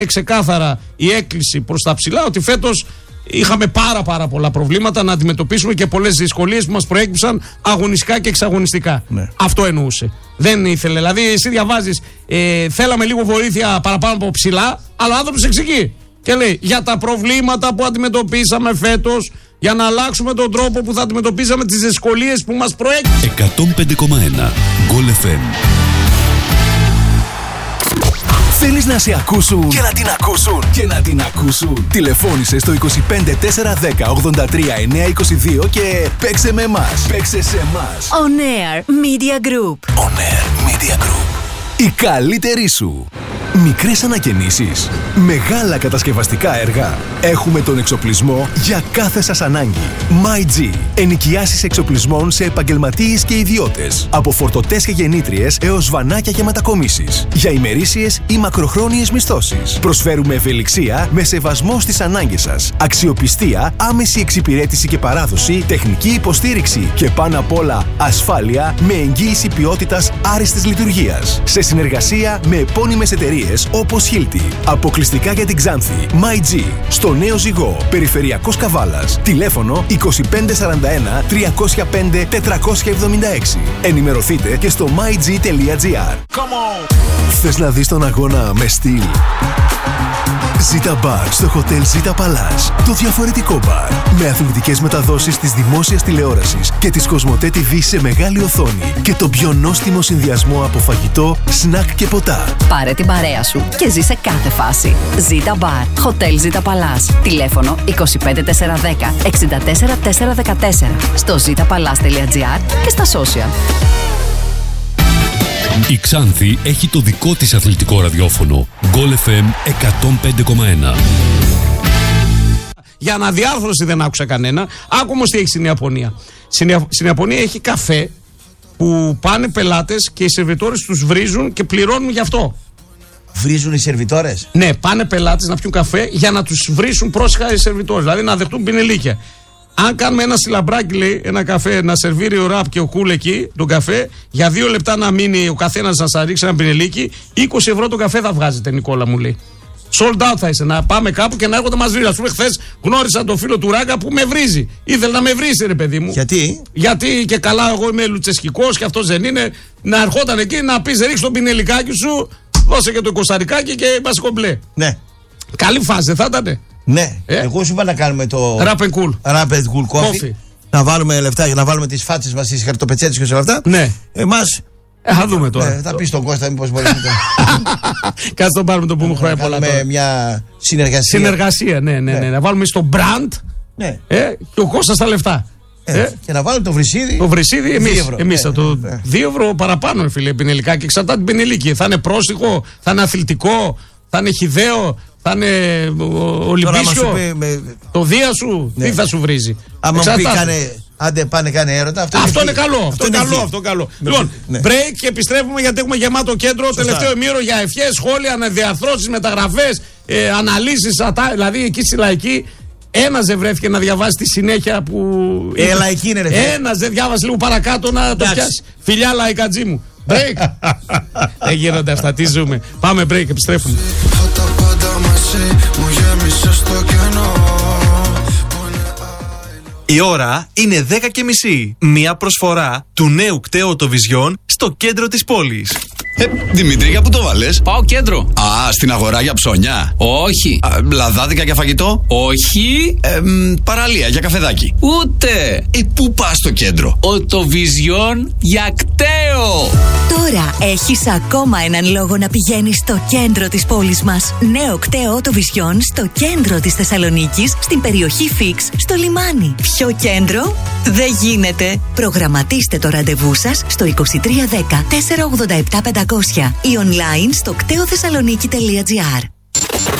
Ξεκάθαρα η έκκληση προς τα ψηλά ότι φέτος είχαμε πάρα πολλά προβλήματα να αντιμετωπίσουμε και πολλές δυσκολίες που μας προέκυψαν αγωνιστικά και εξαγωνιστικά. Ναι. Αυτό εννοούσε. Δεν ήθελε. Δηλαδή, εσύ διαβάζεις, θέλαμε λίγο βοήθεια παραπάνω από ψηλά, αλλά ο άνθρωπος εξηγεί. Και λέει για τα προβλήματα που αντιμετωπίσαμε φέτος, για να αλλάξουμε τον τρόπο που θα αντιμετωπίσαμε τις δυσκολίες που μας προέκυψαν. 105,1 Goal FM. Θέλεις να σε ακούσουν και να την ακούσουν και να την ακούσουν? Τηλεφώνησε στο 25 410 83 922 και παίξε με εμάς. Παίξε σε εμάς. On Air Media Group. On Air Media Group. Η καλύτερη σου. Μικρές ανακαινήσεις, μεγάλα κατασκευαστικά έργα. Έχουμε τον εξοπλισμό για κάθε σας ανάγκη. MyG. Ενοικιάσεις εξοπλισμών σε επαγγελματίες και ιδιώτες. Από φορτωτές και γεννήτριες έως βανάκια και μετακομίσεις. Για ημερήσιες ή μακροχρόνιες μισθώσεις. Προσφέρουμε ευελιξία με σεβασμό στις ανάγκες σας. Αξιοπιστία, άμεση εξυπηρέτηση και παράδοση, τεχνική υποστήριξη και πάνω απ' όλα ασφάλεια με εγγύηση ποιότητας άριστης λειτουργίας. Σε συνεργασία με επώνυμες εταιρείες όπως Hilti. Αποκλειστικά για την Ξάνθη. MyG. Στο Νέο Ζυγό. Περιφερειακός Καβάλας. Τηλέφωνο 2541 305 476. Ενημερωθείτε και στο myg.gr. Θες να δεις τον αγώνα με στυλ? Zita Bar στο Hotel Zita Palace. Το διαφορετικό μπαρ. Με αθλητικές μεταδόσεις της δημόσιας τηλεόρασης και της Κοσμοτέ TV σε μεγάλη οθόνη. Και το πιο νόστιμο συνδυασμό από φαγητό, σνακ και ποτά. Πάρε την παρέα σου και ζήσε κάθε φάση. Zita Bar. Hotel Zita Palace. Τηλέφωνο 25 410 64 414. Στο zitapalace.gr και στα social. Η Ξάνθη έχει το δικό της αθλητικό ραδιόφωνο. Goal FM 105,1. Για αναδιάρθρωση δεν άκουσα κανένα. Άκου όμως τι έχει στην Ιαπωνία. Στην Ιαπωνία έχει καφέ που πάνε πελάτες και οι σερβιτόρες τους βρίζουν και πληρώνουν γι' αυτό. Βρίζουν οι σερβιτόρες? Ναι, πάνε πελάτες να πιούν καφέ για να τους βρίσουν πρόσεχα οι σερβιτόρες. Δηλαδή να δεχτούν πινελίκια. Αν κάνουμε ένα σιλαμπράκι, λέει, ένα καφέ, να σερβίρει ο ραπ και ο κούλ εκεί, τον καφέ, για 2 λεπτά να μείνει ο καθένας να σας ρίξει ένα πινελίκι, 20 ευρώ τον καφέ θα βγάζετε, Νικόλα μου λέει. Sold out θα είσαι, να πάμε κάπου και να έρχονται μας βρίζει. Ας πούμε, χθες γνώρισα τον φίλο του Ράγκα που με βρίζει. Ήθελε να με βρίσει, ρε παιδί μου. Γιατί? Γιατί και καλά, εγώ είμαι λουτσεσκικός και αυτός δεν είναι. Να ερχόταν εκεί να πεις, ρίξει το πινελικάκι σου, δώσε και το κοσταρικάκι και είμαστε κομπλέ. Ναι. Καλή φάση, θα ήταν. Ναι, εγώ σου είπα να κάνουμε το Rap and cool coffee. Να βάλουμε λεφτά για να βάλουμε τις φάτσες μας, τις χαρτοπετσέτες και όλα αυτά. Ναι. Εμάς. Θα δούμε τώρα. Θα πεις στον Κώστα μήπως μπορεί να το. Κάτσε το πάρουμε, το πούμε χρόνια πολλά. Να κάνουμε μια συνεργασία. Συνεργασία, ναι. Να βάλουμε στο brand. Ναι. Και ο Κώστας τα λεφτά. Και να βάλουμε το βρυσίδι. Το βρυσίδι εμείς θα το. 2 ευρώ παραπάνω, φίλε, πινελικά και εξαρτάται την πινελίκη. Θα είναι πρόστιχο, θα είναι αθλητικό, θα είναι χυδαίο. Θα είναι Ολυμπίσιο, το Δία σου, τι θα σου βρίζει. Άμα μου πει άντε πάνε κάνε έρωτα. Αυτό είναι καλό. Αυτό καλό. Λοιπόν, break και επιστρέφουμε γιατί έχουμε γεμάτο κέντρο. Τελευταίο ημίωρο για ευχές, σχόλια, αναδιαρθρώσεις, μεταγραφές, αναλύσεις. Δηλαδή εκεί στη Λαϊκή ένας δεν βρέθηκε να διαβάσει τη συνέχεια που. Λαϊκή είναι, ρε. Ένας δεν διάβασε λίγο παρακάτω να το πιάσει. Φιλιά λαϊκατζή μου. Break. Δεν γίνονται αυτά, τι ζούμε. Πάμε break, επιστρέφουμε. Η ώρα είναι 10:30. Μία προσφορά του νέου κταίου Vision στο κέντρο της πόλης. Δημήτρη, για πού το βάλες? Πάω κέντρο. Α, στην αγορά για ψώνια. Όχι. Λαδάδικα για φαγητό. Όχι. Παραλία για καφεδάκι. Ούτε. Πού πας στο κέντρο? Το Vision για κταίο. Τώρα έχεις ακόμα έναν λόγο να πηγαίνεις στο κέντρο της πόλης μας. Νέο κταίο Vision στο κέντρο της Θεσσαλονίκης, στην περιοχή Φίξ, στο λιμάνι. Πιο κέντρο δεν γίνεται. Προγραμματίστε το ραντεβού σας στο 2310 487 500 ή online στο κτεοθεσσαλονίκη.gr.